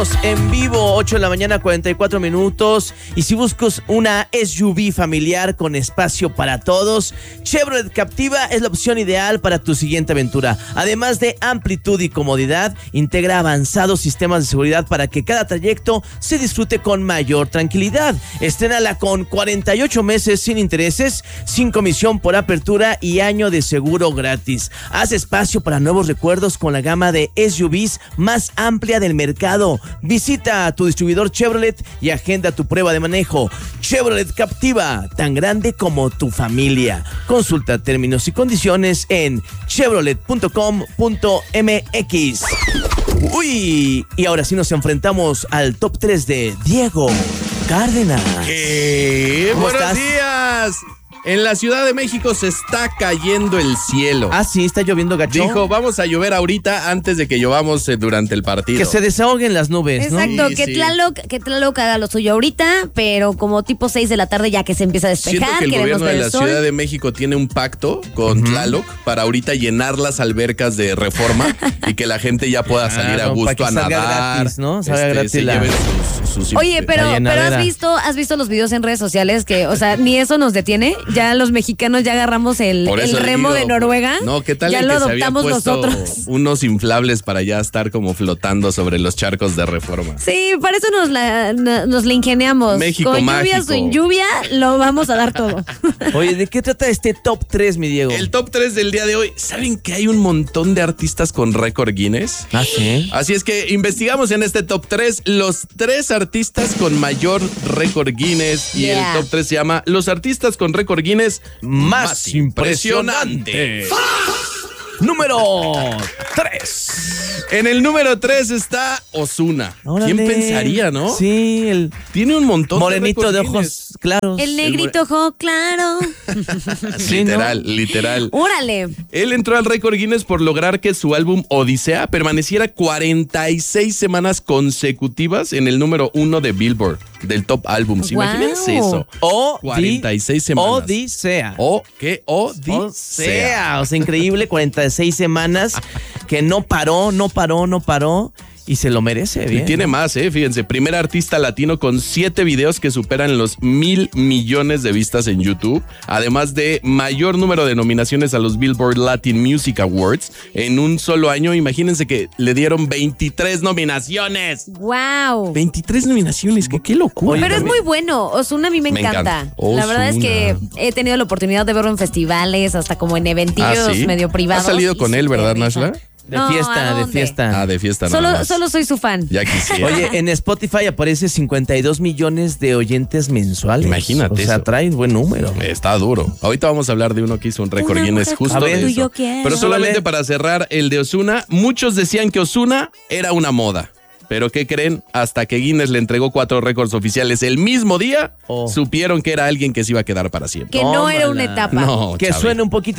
En vivo, 8 de la mañana, 44 minutos. Y si buscas una SUV familiar con espacio para todos, Chevrolet Captiva es la opción ideal para tu siguiente aventura. Además de amplitud y comodidad, integra avanzados sistemas de seguridad para que cada trayecto se disfrute con mayor tranquilidad. Estrénala con 48 meses sin intereses, sin comisión por apertura y año de seguro gratis. Haz espacio para nuevos recuerdos con la gama de SUVs más amplia del mercado. Visita a tu distribuidor Chevrolet y agenda tu prueba de manejo. Chevrolet Captiva, tan grande como tu familia. Consulta términos y condiciones en chevrolet.com.mx. Uy, y ahora sí nos enfrentamos al top 3 de Diego Cárdenas. ¡Buenos días! En la Ciudad de México se está cayendo el cielo. Ah, sí, está lloviendo gacho. Dijo, vamos a llover ahorita antes de que llovamos durante el partido. Que se desahoguen las nubes, ¿no? Exacto, Sí, que sí. Tlaloc haga lo suyo ahorita, pero como tipo 6 de la tarde ya que se empieza a despejar. Siento que el queremos gobierno de ver la el sol. Ciudad de México tiene un pacto con Tlaloc para ahorita llenar las albercas de Reforma y que la gente ya pueda salir a Claro, para gusto que a salga nadar. gratis, ¿no? Salga gratis se la- lleven sus Oye, pero llenadera. has visto los videos en redes sociales que, o sea, ni eso nos detiene. Ya los mexicanos ya agarramos el Por eso remo digo, de Noruega. No, ¿qué tal ya el lo que se había adoptamos puesto nosotros. unos inflables para ya estar como flotando sobre los charcos de Reforma? Sí, para eso nos la ingeniamos. México Con lluvia o mágico. sin lluvia, lo vamos a dar todo. Oye, ¿de qué trata este top 3, mi Diego? El top 3 del día de hoy. ¿Saben que hay un montón de artistas con récord Guinness? Ah, sí. Así es que investigamos en este top 3 los 3 artistas con mayor récord Guinness. Y Yeah. el top 3 se llama Los artistas con récord Guinness más impresionante. Número 3. En el número 3 está Ozuna. ¿Quién pensaría, no? Sí, el Tiene un montón morenito récord de Guinness. ojos claros. El negrito ojo claro. Sí, ¿no? Literal. Órale. Él entró al récord Guinness por lograr que su álbum Odisea permaneciera 46 semanas consecutivas en el número 1 de Billboard, del top álbums. Wow. Imagínense eso. 46 semanas. Odisea. ¿Qué? Odisea. O sea, increíble, 46 semanas que no paró y se lo merece, Y bien. tiene más, fíjense, primer artista latino con 7 videos que superan los 1,000 millones de vistas en YouTube, además de mayor número de nominaciones a los Billboard Latin Music Awards en un solo año. Imagínense que le dieron 23 nominaciones. Wow. 23 nominaciones, qué locura. Pero es muy bueno. Ozuna a mí me encanta. La verdad es que he tenido la oportunidad de verlo en festivales, hasta como en eventillos ¿sí? medio privados. ¿Has salido y con él, súper verdad, rifa. Nashla? De No, ¿a fiesta, de dónde? fiesta. De fiesta nada más. Solo soy su fan. Ya quisiera. Oye, en Spotify aparece 52 millones de oyentes mensuales. Imagínate O sea, eso. trae buen número. Está duro. Ahorita vamos a hablar de uno que hizo un récord Una Guinness mujer justo como de tú y yo eso. quiero. Pero solamente Órale. para cerrar el de Ozuna, muchos decían que Ozuna era una moda. Pero ¿qué creen? Hasta que Guinness le entregó 4 récords oficiales el mismo día, supieron que era alguien que se iba a quedar para siempre. Que no era una Tómala. etapa. No, Que Chavi. suene un poquito